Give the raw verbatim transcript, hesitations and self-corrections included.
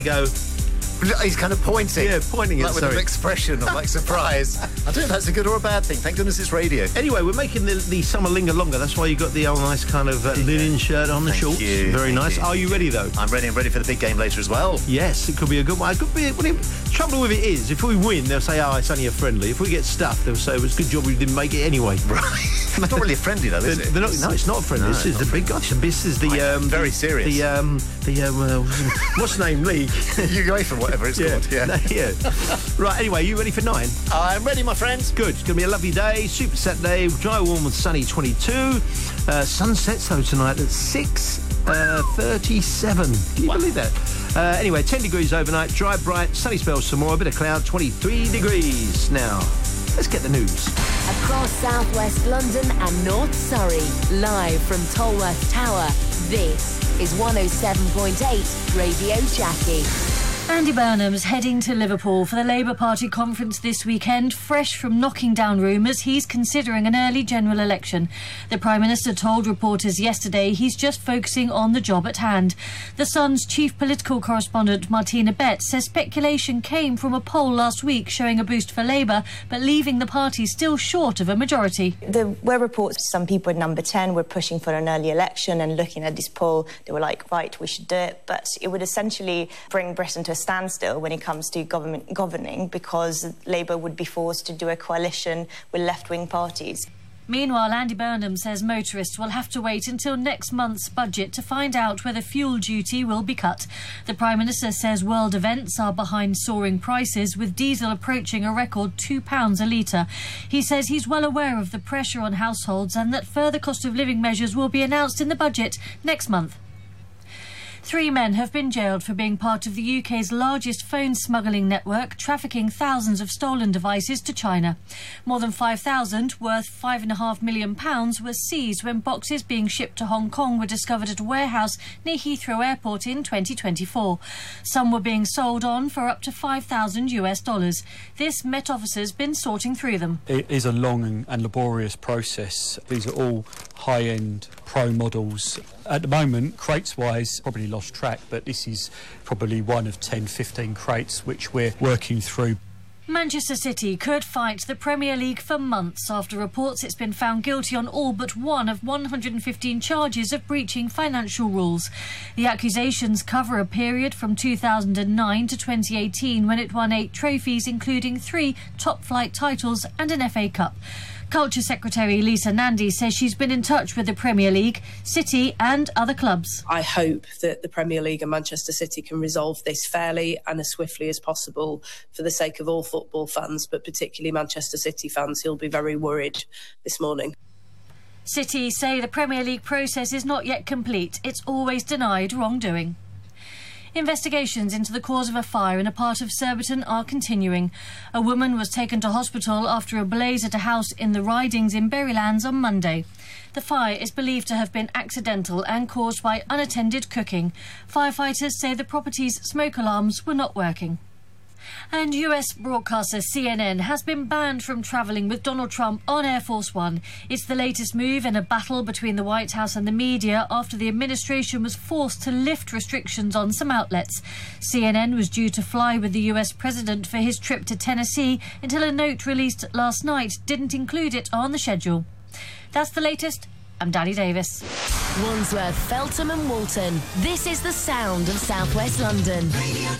Go. He's kind of pointing. Yeah, pointing it, like with sorry. an expression of like surprise. I don't know if that's a good or a bad thing. Thank goodness it's radio. Anyway, we're making the, the summer linger longer. That's why you got the old nice kind of uh, linen shirt on the Thank shorts. you, Very thank nice. you. Are you ready though? I'm ready. I'm ready for the big game later as well. Yes, it could be a good one. It could be. Well, the trouble with it is, if we win, they'll say, "Oh, it's only a friendly." If we get stuffed, they'll say, "It was a good job we didn't make it anyway." Right. It's not really a friendly though, is They're, it? they're not, no, it's not a friendly. No, this is not the big guy. This is the I am um, very the, serious. The um, the um, uh, what's the name league? You go for whatever it's called. Yeah. yeah. Right. Anyway, you ready for nine? I'm ready, my friends. Good. It's going to be a lovely day. Super Saturday. Dry, warm, and sunny. twenty-two. Uh, sunsets though tonight at six thirty-seven. Can you Wow. believe that? Uh, anyway, ten degrees overnight. Dry, bright, sunny spells some more. A bit of cloud. twenty-three degrees. Now, let's get the news. Across southwest London and North Surrey, live from Tolworth Tower, this is one oh seven point eight Radio Jackie. Andy Burnham's heading to Liverpool for the Labour Party conference this weekend, fresh from knocking down rumours he's considering an early general election. The Prime Minister told reporters yesterday he's just focusing on the job at hand. The Sun's chief political correspondent Martina Betts says speculation came from a poll last week showing a boost for Labour, but leaving the party still short of a majority. There were reports some people at number ten were pushing for an early election, and looking at this poll, they were like, right, we should do it. But it would essentially bring Britain to a standstill when it comes to government governing, because Labour would be forced to do a coalition with left-wing parties. Meanwhile, Andy Burnham says motorists will have to wait until next month's budget to find out whether fuel duty will be cut. The Prime Minister says world events are behind soaring prices, with diesel approaching a record two pounds a litre. He says he's well aware of the pressure on households and that further cost of living measures will be announced in the budget next month. Three men have been jailed for being part of the U K's largest phone smuggling network, trafficking thousands of stolen devices to China. More than five thousand, worth five point five million pounds, were seized when boxes being shipped to Hong Kong were discovered at a warehouse near Heathrow Airport in twenty twenty-four. Some were being sold on for up to five thousand US dollars. This Met Officer's been sorting through them. It is a long and, and laborious process. These are all high-end pro models. At the moment, crates-wise, probably lost track, but this is probably one of ten, fifteen crates which we're working through. Manchester City could fight the Premier League for months after reports it's been found guilty on all but one of one hundred fifteen charges of breaching financial rules. The accusations cover a period from two thousand nine to twenty eighteen, when it won eight trophies, including three top-flight titles and an F A Cup. Culture Secretary Lisa Nandy says she's been in touch with the Premier League, City and other clubs. I hope that the Premier League and Manchester City can resolve this fairly and as swiftly as possible for the sake of all football fans, but particularly Manchester City fans who'll be very worried this morning. City say the Premier League process is not yet complete. It's always denied wrongdoing. Investigations into the cause of a fire in a part of Surbiton are continuing. A woman was taken to hospital after a blaze at a house in the Ridings in Berrylands on Monday. The fire is believed to have been accidental and caused by unattended cooking. Firefighters say the property's smoke alarms were not working. And U S broadcaster C N N has been banned from travelling with Donald Trump on Air Force One. It's the latest move in a battle between the White House and the media after the administration was forced to lift restrictions on some outlets. C N N was due to fly with the U S president for his trip to Tennessee until a note released last night didn't include it on the schedule. That's the latest. I'm Danny Davis. Wandsworth, Feltham and Walton. This is the sound of South West London. Radio